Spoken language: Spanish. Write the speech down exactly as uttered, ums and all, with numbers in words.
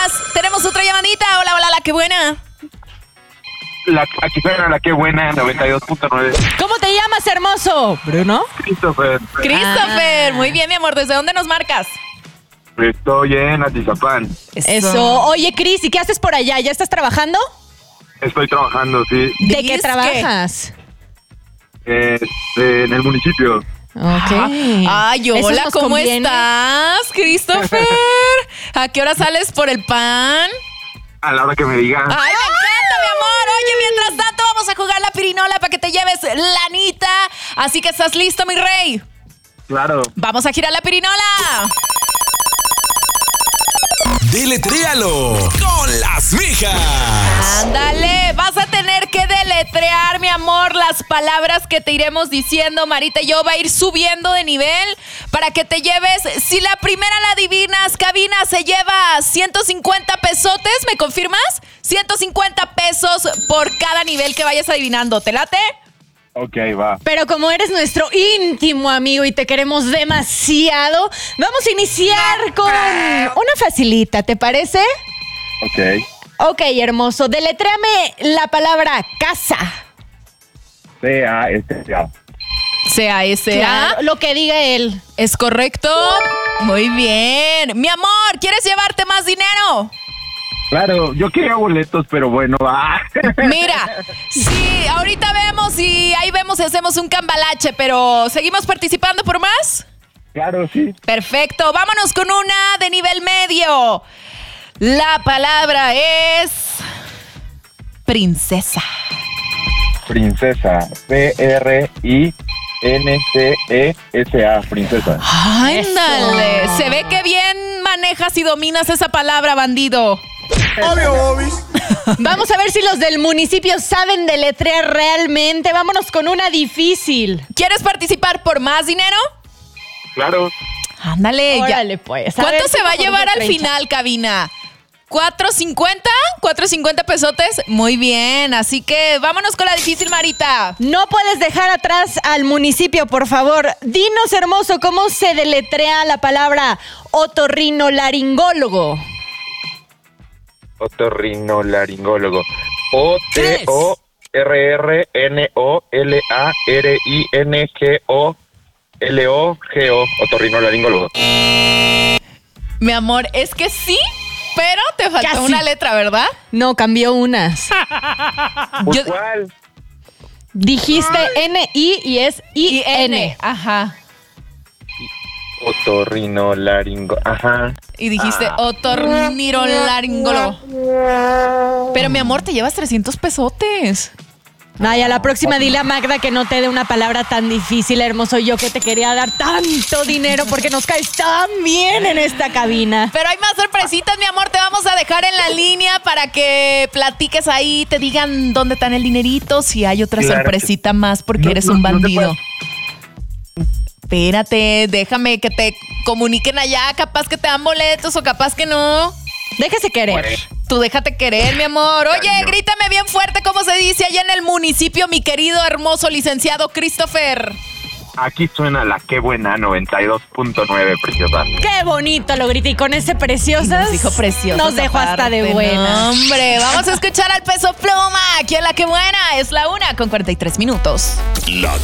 gracias. Tenemos otra llamadita. Hola, hola, la que buena. La, aquí suena la que buena, noventa y dos punto nueve. ¿Cómo te llamas, hermoso? ¿Bruno? Christopher. Christopher, Ah. muy bien, mi amor. ¿Desde dónde nos marcas? Estoy en Atizapán. Eso. Oye, Cris, ¿y qué haces por allá? ¿Ya estás trabajando? Estoy trabajando, sí, ¿De qué Disque. trabajas? este, en el municipio. Ok. Ay, Eso hola, nos ¿cómo conviene. estás, Christopher? ¿A qué hora sales por el pan? A la hora que me digan. ¡Ay, me encanta, mi amor! Oye, mientras tanto vamos a jugar la pirinola para que te lleves lanita. Así que, ¿estás listo, mi rey? Claro. Vamos a girar la pirinola. Deletréalo con las mijas. Ándale, vas a tener que deletrear, mi amor, las palabras que te iremos diciendo. Marita y yo va a ir subiendo de nivel para que te lleves. Si la primera la adivinas, cabina se lleva ciento cincuenta pesotes. ¿Me confirmas? ciento cincuenta pesos por cada nivel que vayas adivinando. ¿Te late? Ok, va. Pero como eres nuestro íntimo amigo y te queremos demasiado, vamos a iniciar con una facilita, ¿te parece? Ok. Ok, hermoso. Deletréame la palabra casa. C A S A. C A S A. Claro, lo que diga él. ¿Es correcto? Muy bien. Mi amor, ¿quieres llevarte más dinero? Claro, yo quería boletos, pero bueno, va. Mira, sí, ahorita vemos y ahí vemos si hacemos un cambalache, pero ¿seguimos participando por más? Claro, sí. Perfecto, vámonos con una de nivel medio. La palabra es princesa. Princesa. P R I N C E S A. Princesa. Ándale, se ve que bien manejas y dominas esa palabra, bandido. Vamos a ver si los del municipio saben deletrear realmente. Vámonos con una difícil. ¿Quieres participar por más dinero? Claro. Ándale, ya. Órale, pues. A ¿Cuánto ver, se va a por llevar una al treinta. final, cabina? ¿cuatro cincuenta? ¿cuatro cincuenta pesotes? Muy bien, así que vámonos con la difícil, Marita. No puedes dejar atrás al municipio, por favor. Dinos, hermoso, ¿cómo se deletrea la palabra otorrinolaringólogo? Otorrinolaringólogo. O T O R R N O L A R I N G O L O G O. Otorrinolaringólogo. Mi amor, es que sí, pero te faltó Casi. una letra, ¿verdad? No, cambió unas. Pues, Yo- ¿cuál? Dijiste N I y es I N. Ajá. Otorrinolaringo. Ajá. Y dijiste otorrinolaringólogo. Pero mi amor, te llevas trescientos pesotes. Ay, a la próxima dile a Magda que no te dé una palabra tan difícil, hermoso. Yo que te quería dar tanto dinero porque nos caes tan bien en esta cabina. Pero hay más sorpresitas, mi amor. Te vamos a dejar en la línea para que platiques ahí, te digan dónde está el dinerito, si hay otra Claro sorpresita más porque No, eres no, un no te bandido. puedo. Espérate, déjame que te comuniquen allá. Capaz que te dan boletos o capaz que no. Déjese querer. Tú déjate querer, mi amor. Oye, Cariño. grítame bien fuerte, ¿cómo se dice allá en el municipio, mi querido, hermoso licenciado Christopher? Aquí suena la que buena noventa y dos punto nueve, preciosa. Qué bonito lo grité y con ese preciosas. Nos dijo precioso. Nos dejó hasta de buena. Hombre, vamos a escuchar al Peso Pluma. Aquí en La Que Buena es la una con cuarenta y tres minutos. La